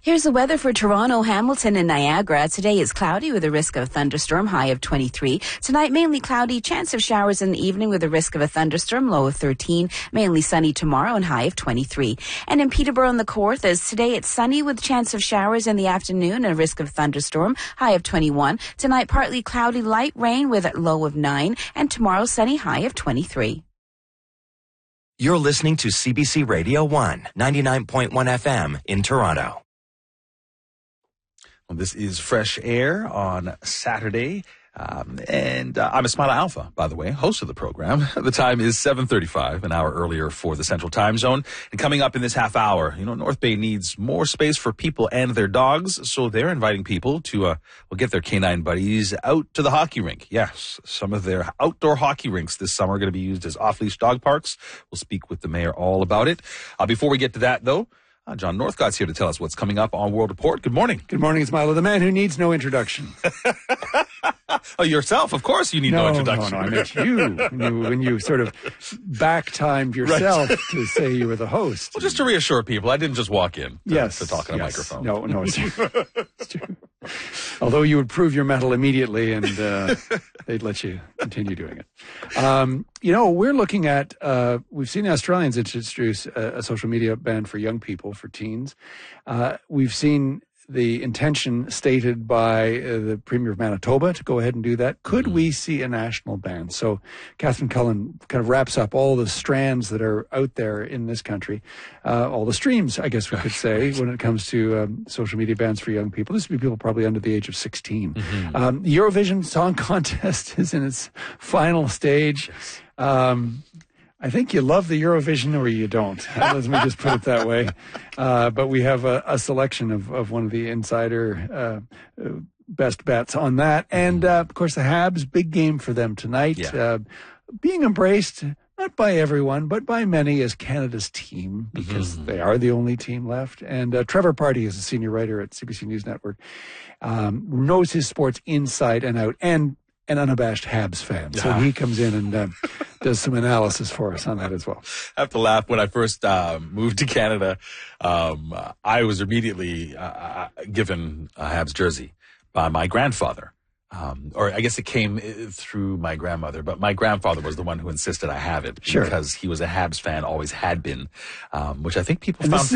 Here's the weather for Toronto, Hamilton, and Niagara. Today is cloudy with a risk of a thunderstorm, high of 23. Tonight, mainly cloudy, chance of showers in the evening with a risk of a thunderstorm, low of 13. Mainly sunny tomorrow and high of 23. And in Peterborough and the Kawarthas, today it's sunny with chance of showers in the afternoon and a risk of thunderstorm, high of 21. Tonight, partly cloudy, light rain with a low of 9. And tomorrow, sunny, high of 23. You're listening to CBC Radio 1, 99.1 FM in Toronto. Well, this is Fresh Air on Saturday. And I'm Ismaila Alfa, by the way, host of the program. The time is 7:35, an hour earlier for the Central Time Zone. And coming up in this half hour, North Bay needs more space for people and their dogs. So they're inviting people to get their canine buddies out to the hockey rink. Yes, some of their outdoor hockey rinks this summer are going to be used as off-leash dog parks. We'll speak with the mayor all about it. Before we get to that, though, John Northcott's here to tell us what's coming up on World Report. Good morning. Good morning, Ismaila, the man who needs no introduction. Oh, yourself. Of course you need no introduction. No, I meant you when you sort of back-timed yourself to say you were the host. Well, just to reassure people, I didn't just walk in to talk on a microphone. No, it's true. Although you would prove your mettle immediately and they'd let you continue doing it. We're looking at, we've seen Australians introduce a social media ban for young people, for teens. We've seen the intention stated by the Premier of Manitoba to go ahead and do that. Could we see a national ban? So Catherine Cullen kind of wraps up all the strands that are out there in this country, all the streams, I guess we could say, when it comes to social media bans for young people. This would be people probably under the age of 16. The Eurovision Song Contest is in its final stage. I think you love the Eurovision or you don't. Let me just put it that way. But we have a selection of one of the insider best bets on that. And, of course, the Habs, big game for them tonight. Yeah. Being embraced, not by everyone, but by many as Canada's team, because they are the only team left. And Trevor Party is a senior writer at CBC News Network, knows his sports inside and out, and an unabashed Habs fan. So he comes in and does some analysis for us on that as well. I have to laugh. When I first moved to Canada, I was immediately given a Habs jersey by my grandfather. Or I guess it came through my grandmother, but my grandfather was the one who insisted I have it because he was a Habs fan, always had been, which I think people found